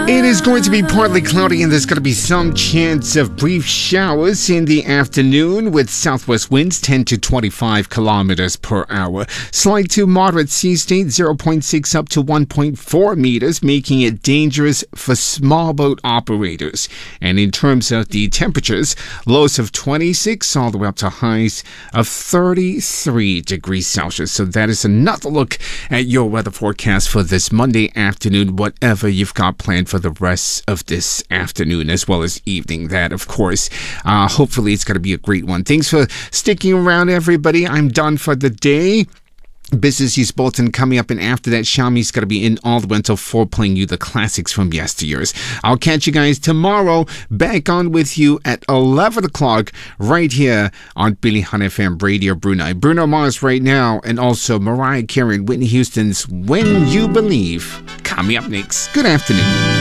It is going to be partly cloudy and there's going to be some chance of brief showers in the afternoon with southwest winds 10 to 25 kilometers per hour. Slight to moderate sea state 0.6 up to 1.4 meters, making it dangerous for small boat operators. And in terms of the temperatures, lows of 26 all the way up to highs of 33 degrees Celsius. So that is another look at your weather forecast for this Monday afternoon, whatever you've got planned for the rest of this afternoon as well as evening. That, of course, hopefully it's going to be a great one. Thanks for sticking around, everybody. I'm done for the day. Business News Bulletin coming up, and after that, Xiaomi's going to be in all the way until 4 playing you the classics from yesteryears. I'll catch you guys tomorrow, back on with you at 11 o'clock right here on Pilihan FM Radio Brunei. Bruno Mars right now, and also Mariah Carey and Whitney Houston's When You Believe coming up next. Good afternoon.